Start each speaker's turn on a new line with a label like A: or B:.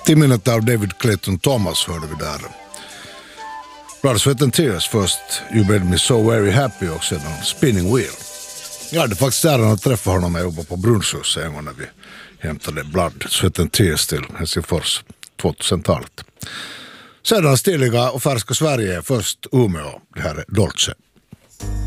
A: Till minnet av David Clayton Thomas hörde vi där. Blood, Sweat and Tears först, You Made Me So Very Happy och sedan Spinning Wheel. Jag hade faktiskt äran att träffa honom när jag jobbade på Brunnshuset en gång när vi hämtade Blood, Sweat and Tears till Helsingfors 2000-talet. Sedan stiliga och färska Sverige, först Umeå, det här är Dolce.